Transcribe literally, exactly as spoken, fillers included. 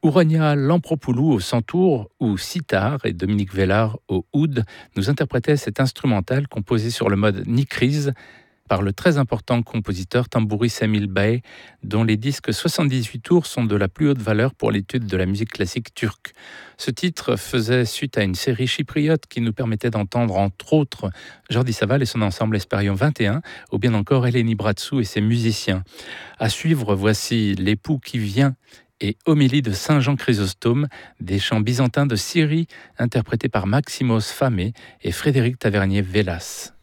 Ourania Lampropoulou au santour ou sitar et Dominique Vellard au oud nous interprétaient cet instrumental composé sur le mode Nikriz par le très important compositeur Tamburi Semil Bey, dont les disques soixante-dix-huit tours sont de la plus haute valeur pour l'étude de la musique classique turque. Ce titre faisait suite à une série chypriote qui nous permettait d'entendre entre autres Jordi Savall et son ensemble Espérion vingt et un, ou bien encore Eleni Bratsou et ses musiciens. À suivre, voici L'époux qui vient et Homélie de Saint Jean Chrysostome, des chants byzantins de Syrie interprétés par Maximos Famé et Frédéric Tavernier Vélas.